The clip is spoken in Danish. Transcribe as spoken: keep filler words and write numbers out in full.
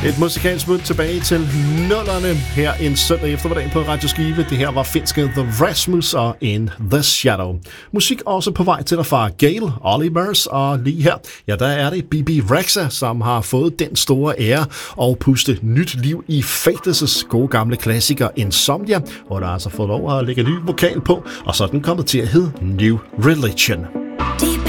Et musikalsk smut tilbage til nullerne her en søndag eftermiddag på Radio Skive. Det her var finske The Rasmus og In The Shadow. Musik også på vej til dig fra Gail, Olivers, og lige her, ja, der er det B B Rexha, som har fået den store ære og puste nyt liv i Faithless' gode gamle klassiker Insomnia, hvor der altså fået lov at lægge ny vokal på, og så er den kommet til at hedde New Religion.